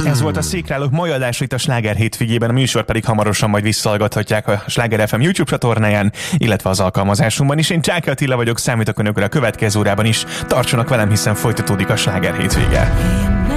Ez volt a Székrálók mai adása itt a Sláger hétvégében, a műsor pedig hamarosan majd visszahallgathatják a Sláger FM YouTube csatornáján, illetve az alkalmazásunkban is. Én Csáky Attila vagyok, számítok önökre a következő órában is. Tartsanak velem, hiszen folytatódik a Sláger hétvége.